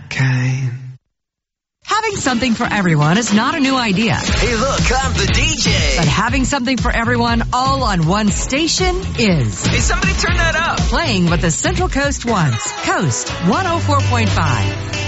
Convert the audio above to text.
kind. Having something for everyone is not a new idea. Hey, look, I'm the DJ. But having something for everyone all on one station is. Hey, somebody turn that up. Playing what the Central Coast wants. Coast 104.5.